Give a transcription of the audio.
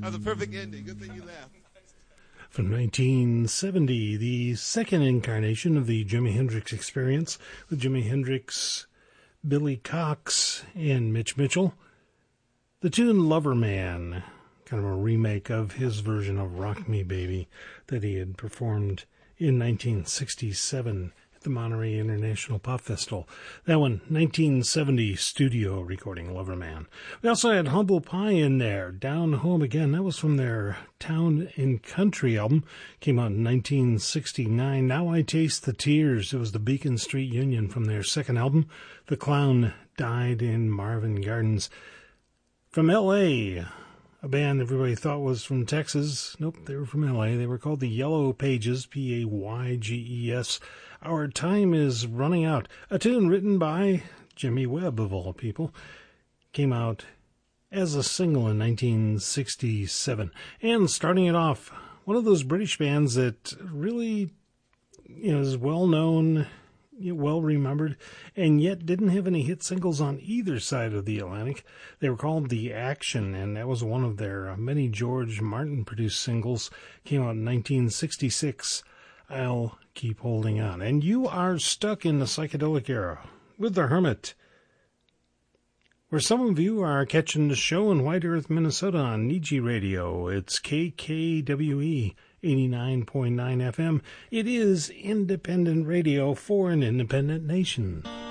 That's a perfect ending. Good thing you laughed. From 1970, the second incarnation of the Jimi Hendrix Experience with Jimi Hendrix, Billy Cox, and Mitch Mitchell. The tune Lover Man, kind of a remake of his version of Rock Me Baby that he had performed in 1967 at the Monterey International Pop Festival. That one, 1970 studio recording, Lover Man. We also had Humble Pie in there, Down Home Again. That was from their Town and Country album. Came out in 1969. Now I Taste the Tears. It was the Beacon Street Union from their second album. The Clown Died in Marvin Gardens. From L.A., a band everybody thought was from Texas. Nope, they were from L.A. They were called the Yellow Pages, Payges. Our Time is Running Out. A tune written by Jimmy Webb, of all people. Came out as a single in 1967. And starting it off, one of those British bands that really is well-known, well-remembered, and yet didn't have any hit singles on either side of the Atlantic. They were called The Action, and that was one of their many George Martin-produced singles. Came out in 1966. I'll Keep Holding On. And you are stuck in the psychedelic era with The Hermit, where some of you are catching the show in White Earth, Minnesota on Niji Radio. It's KKWE 89.9 FM. It is independent radio for an independent nation.